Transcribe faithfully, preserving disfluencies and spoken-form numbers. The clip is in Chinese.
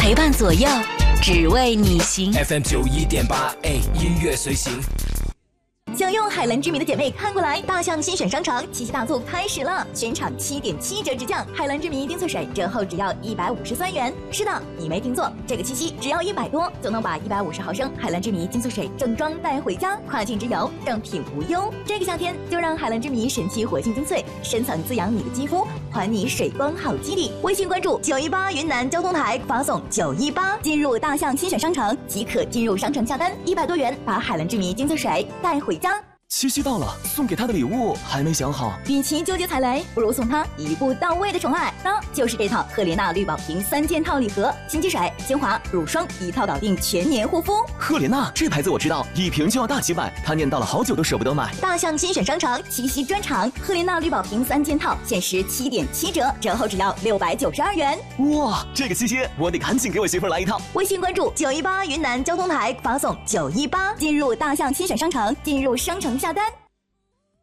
陪伴左右，只为你行。 F M 九一点八 A 音乐随行。 想用海蓝之谜的姐妹看过来，大象新选商城七夕大促开始了，全场七点七折直降，海蓝之谜丁翠水折后只要一百五十三元。是的，你没听错，这个七夕只要一百多就能把一百五十毫升海蓝之谜丁翠水正装带回家，跨境之游正品无忧。这个夏天就让海蓝之谜神奇活性精粹深层滋养你的肌肤，还你水光好肌理。微信关注九一八云南交通台，发送九一八进入大象新选商城即可进入商城下单，一百多元把海蓝之谜精粹水带回家。 七夕到了，送给他的礼物还没想好。 与其纠结踩雷，不如送他一步到位的宠爱。那就是这套赫莲娜绿宝瓶三件套礼盒，新机水、精华、乳霜一套搞定全年护肤。 赫莲娜这牌子我知道，一瓶就要大几百，他念叨了好久都舍不得买。 大象新选商城七夕专场，赫莲娜绿宝瓶三件套限时七点七折，折后只要六百九十二元。 哇，这个七夕我得赶紧给我媳妇来一套。 微信关注九一八云南交通台，发送九一八进入大象新选商城，进入商城下单。